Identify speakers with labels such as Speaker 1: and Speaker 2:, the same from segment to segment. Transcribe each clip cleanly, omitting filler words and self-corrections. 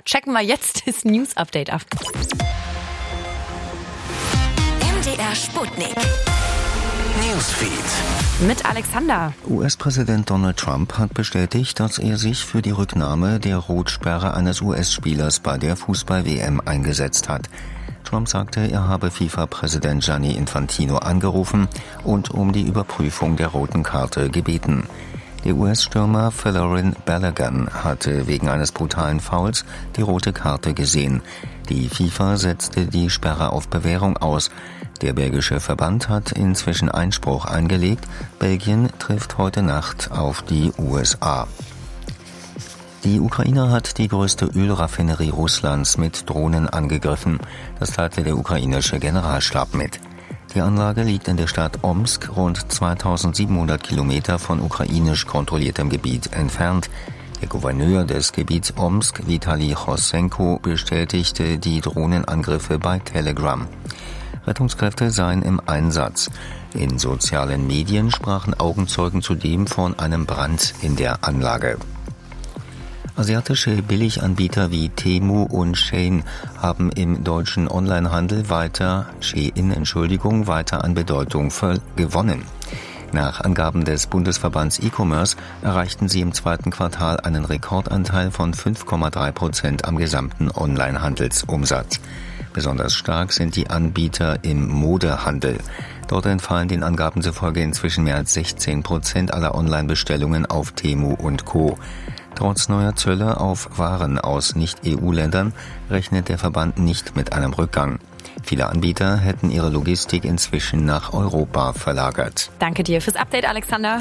Speaker 1: checken wir jetzt das News-Update ab.
Speaker 2: MDR Sputnik.
Speaker 3: Newsfeed.
Speaker 1: Mit Alexander.
Speaker 4: US-Präsident Donald Trump hat bestätigt, dass er sich für die Rücknahme der Rotsperre eines US-Spielers bei der Fußball-WM eingesetzt hat. Trump sagte, er habe FIFA-Präsident Gianni Infantino angerufen und um die Überprüfung der roten Karte gebeten. Der US-Stürmer Folarin Balogun hatte wegen eines brutalen Fouls die rote Karte gesehen. Die FIFA setzte die Sperre auf Bewährung aus. Der belgische Verband hat inzwischen Einspruch eingelegt. Belgien trifft heute Nacht auf die USA. Die Ukraine hat die größte Ölraffinerie Russlands mit Drohnen angegriffen. Das teilte der ukrainische Generalstab mit. Die Anlage liegt in der Stadt Omsk, rund 2700 Kilometer von ukrainisch kontrolliertem Gebiet entfernt. Der Gouverneur des Gebiets Omsk, Vitali Chosenko, bestätigte die Drohnenangriffe bei Telegram. Rettungskräfte seien im Einsatz. In sozialen Medien sprachen Augenzeugen zudem von einem Brand in der Anlage. Asiatische Billiganbieter wie Temu und Shein haben im deutschen Onlinehandel weiter an Bedeutung gewonnen. Nach Angaben des Bundesverbands E-Commerce erreichten sie im zweiten Quartal einen Rekordanteil von 5,3% am gesamten Onlinehandelsumsatz. Besonders stark sind die Anbieter im Modehandel. Dort entfallen den Angaben zufolge inzwischen mehr als 16% aller Online-Bestellungen auf Temu und Co. Trotz neuer Zölle auf Waren aus Nicht-EU-Ländern rechnet der Verband nicht mit einem Rückgang. Viele Anbieter hätten ihre Logistik inzwischen nach Europa verlagert.
Speaker 1: Danke dir fürs Update, Alexander.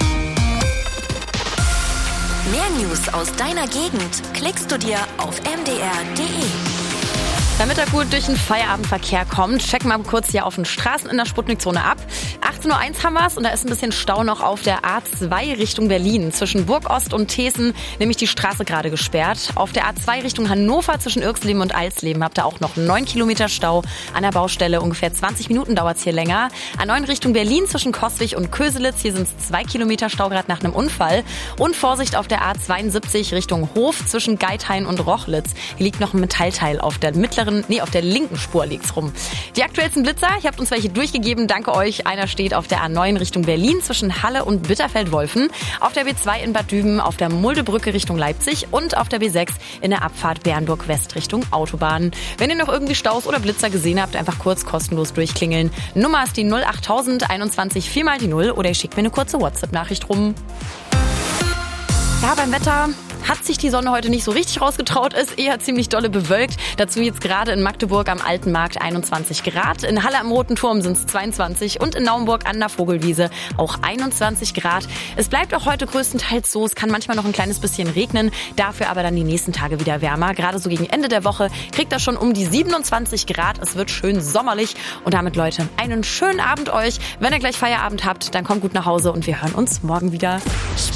Speaker 2: Mehr News aus deiner Gegend klickst du dir auf mdr.de.
Speaker 1: Damit er gut durch den Feierabendverkehr kommt, checken wir mal kurz hier auf den Straßen in der Sputnikzone ab. 18.01 Uhr haben wir es und da ist ein bisschen Stau noch auf der A2 Richtung Berlin. Zwischen Burgost und Thesen nämlich die Straße gerade gesperrt. Auf der A2 Richtung Hannover zwischen Irxleben und Alsleben habt ihr auch noch 9 Kilometer Stau an der Baustelle. Ungefähr 20 Minuten dauert es hier länger. A9 Richtung Berlin zwischen Coswig und Köselitz. Hier sind es 2 Kilometer Stau gerade nach einem Unfall. Und Vorsicht auf der A72 Richtung Hof zwischen Geithain und Rochlitz. Hier liegt noch ein Metallteil auf der auf der linken Spur liegt's rum. Die aktuellsten Blitzer, ihr habt uns welche durchgegeben, danke euch. Einer steht auf der A9 Richtung Berlin zwischen Halle und Bitterfeld-Wolfen, auf der B2 in Bad Düben, auf der Muldebrücke Richtung Leipzig und auf der B6 in der Abfahrt Bernburg-West Richtung Autobahn. Wenn ihr noch irgendwie Staus oder Blitzer gesehen habt, einfach kurz kostenlos durchklingeln. Nummer ist die 08000 21 4 mal die 0 oder ihr schickt mir eine kurze WhatsApp-Nachricht rum. Ja, beim Wetter hat sich die Sonne heute nicht so richtig rausgetraut, ist eher ziemlich dolle bewölkt. Dazu jetzt gerade in Magdeburg am Alten Markt 21 Grad. In Halle am Roten Turm sind es 22 und in Naumburg an der Vogelwiese auch 21 Grad. Es bleibt auch heute größtenteils so. Es kann manchmal noch ein kleines bisschen regnen, dafür aber dann die nächsten Tage wieder wärmer. Gerade so gegen Ende der Woche kriegt er schon um die 27 Grad. Es wird schön sommerlich und damit, Leute, einen schönen Abend euch. Wenn ihr gleich Feierabend habt, dann kommt gut nach Hause und wir hören uns morgen wieder.